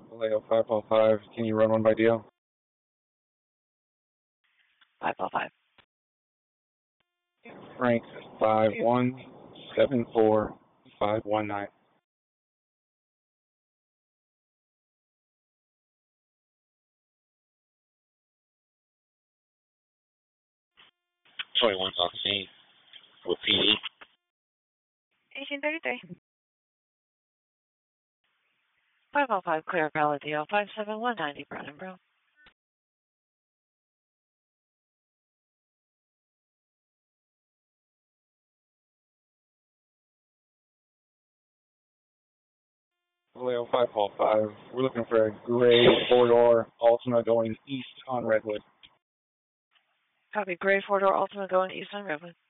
Vallejo 505, can you run one by DL? 505. Frank 5174519. One's on scene with PD. 1833. 505 clear pallet DL 57190 Brown and Brown. Vallejo 505, we're looking for a gray four-door Altima going east on Redwood. Copy. Gray 4-door Ultima going east on Redwood.